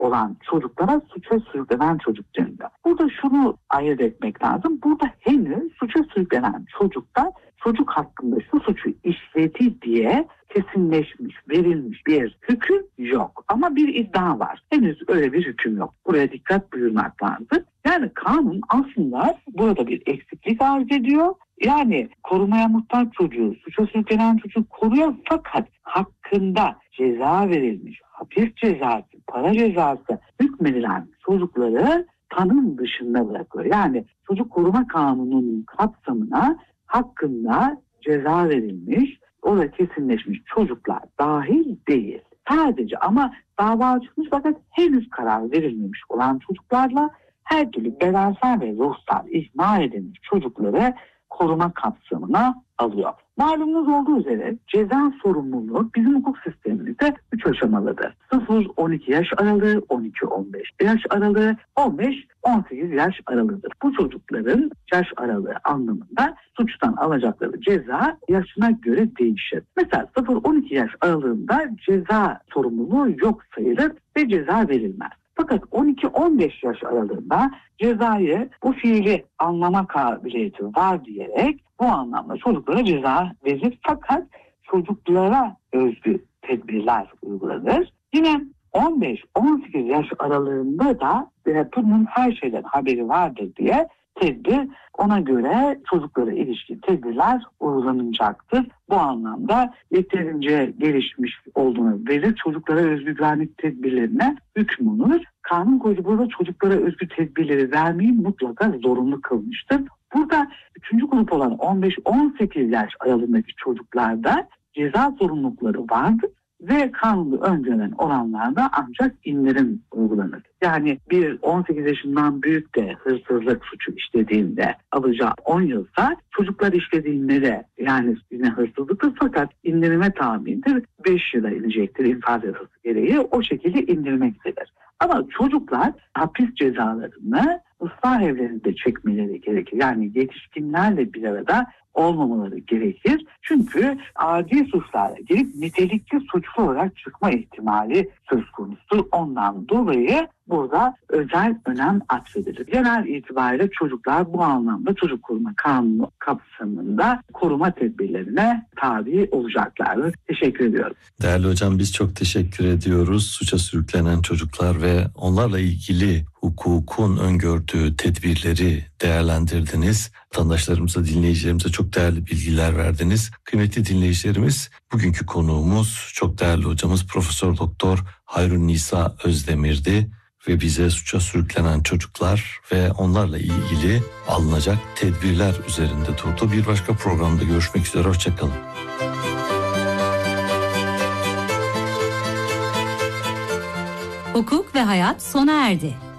olan çocuklara suça sürüklenen çocuk deniliyor. Burada şunu ayırt etmek lazım. Burada henüz suça sürüklenen çocuklar çocuk hakkında şu suçu işledi diye kesinleşmiş, verilmiş bir hüküm yok. Ama bir iddia var. Henüz öyle bir hüküm yok. Buraya dikkat buyurmak lazım. Yani kanun aslında burada bir eksiklik arz ediyor. Yani korumaya muhtaç çocuğu, suça sürüklenen çocuğu koruyor fakat hakkında ceza verilmiş, hapis cezası, para cezası hükmedilen çocukları tanım dışında bırakıyor. Yani çocuk koruma kanununun kapsamına hakkında ceza verilmiş, orada kesinleşmiş çocuklar dahil değil. Sadece ama dava açılmış fakat henüz karar verilmemiş olan çocuklarla her türlü bedensel ve ruhsal ihmal edilmiş çocukları koruma kapsamına alıyor. Malumunuz olduğu üzere ceza sorumluluğu bizim hukuk sistemimizde 3 aşamalıdır. 0-12 yaş aralığı, 12-15 yaş aralığı, 15-18 yaş aralığıdır. Bu çocukların yaş aralığı anlamında suçtan alacakları ceza yaşına göre değişir. Mesela 0-12 yaş aralığında ceza sorumluluğu yok sayılır ve ceza verilmez. Fakat 12-15 yaş aralığında cezayı bu fiili anlama kabiliyeti var diyerek bu anlamda çocuklara ceza verilir. Fakat çocuklara özgü tedbirler uygulanır. Yine 15-18 yaş aralığında da bunun her şeyden haberi vardır diye tedbir, ona göre çocuklara ilişkin tedbirler uygulanacaktır. Bu anlamda yeterince gelişmiş olduğunu verir. Çocuklara özgü güvenlik tedbirlerine hükmolunur. Kanun koyucu burada çocuklara özgü tedbirleri vermeyi mutlaka zorunlu kılmıştır. Burada 3. grup olan 15-18 yaş aralığındaki çocuklarda ceza sorumlulukları vardır. Ve kanunu önceden olanlarda ancak indirim uygulanır. Yani bir 18 yaşından büyük de hırsızlık suçu işlediğinde alacağı 10 yılsa çocuklar işlediğinde de yani yine hırsızlıktır fakat indirime tabidir 5 yıla inecektir infaz yasası gereği o şekilde indirmektedir. Ama çocuklar hapis cezalarını ıslah evlerinde çekmeleri gerekir. Yani yetişkinlerle bir arada olmamaları gerekir. Çünkü adi suçlarla gelip nitelikli suçlu olarak çıkma ihtimali söz konusu. Ondan dolayı burada özel önem atfedilir. Genel itibariyle çocuklar bu anlamda çocuk koruma kanunu kapsamında koruma tedbirlerine tabi olacaklardır. Teşekkür ediyorum. Değerli hocam, biz çok teşekkür ediyoruz. Suça sürüklenen çocuklar ve onlarla ilgili hukukun öngördüğü tedbirleri değerlendirdiniz. Vatandaşlarımıza, dinleyicilerimize çok değerli bilgiler verdiniz. Kıymetli dinleyicilerimiz, bugünkü konuğumuz çok değerli hocamız Profesör Doktor Hayrun Nisa Özdemir'di ve bize suça sürüklenen çocuklar ve onlarla ilgili alınacak tedbirler üzerinde durdu. Bir başka programda görüşmek üzere, hoşçakalın. Hukuk ve hayat sona erdi.